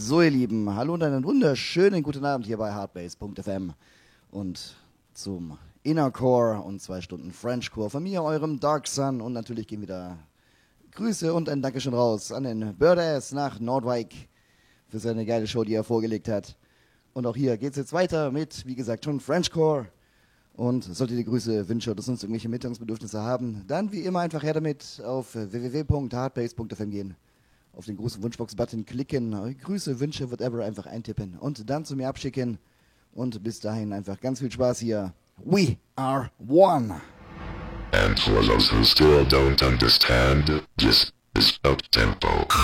So, ihr Lieben, hallo und einen wunderschönen guten Abend hier bei Hardbase.fm und zum Inner Core und 2 Stunden French Core von mir, eurem Dark Sun, und natürlich gehen wieder Grüße und ein Dankeschön raus an den Birdass nach Nordwijk für seine geile Show, die er vorgelegt hat. Und auch hier geht es jetzt weiter mit, wie gesagt, schon French Core. Und solltet ihr Grüße, Wünsche oder sonst irgendwelche Mitteilungsbedürfnisse haben, dann wie immer einfach her damit auf www.hardbase.fm gehen. Auf den großen Wunschbox-Button klicken, Grüße, Wünsche, whatever, einfach eintippen und dann zu mir abschicken. Und bis dahin einfach ganz viel Spaß hier. We are one. And for those who still don't understand, this is up-tempo.